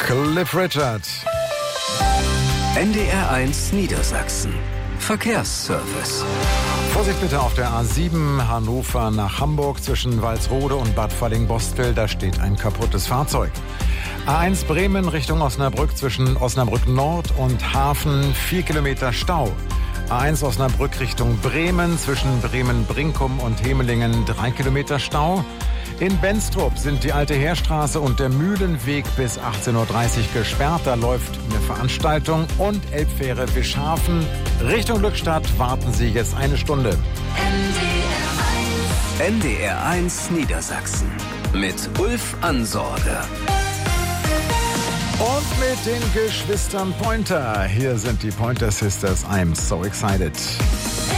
Cliff Richard. NDR1 Niedersachsen. Verkehrsservice. Vorsicht bitte auf der A7 Hannover nach Hamburg zwischen Walsrode und Bad Falling-Bostel. Da steht ein kaputtes Fahrzeug. A1 Bremen Richtung Osnabrück zwischen Osnabrück Nord und Hafen 4 Kilometer Stau. A1 Osnabrück Richtung Bremen zwischen Bremen-Brinkum und Hemelingen 3 Kilometer Stau. In Benstrup sind die Alte Heerstraße und der Mühlenweg bis 18.30 Uhr gesperrt. Da läuft eine Veranstaltung. Und Elbfähre Wischhafen Richtung Glückstadt warten Sie jetzt eine Stunde. NDR1 Niedersachsen mit Ulf Ansorge. Und mit den Geschwistern Pointer. Hier sind die Pointer Sisters. I'm so excited.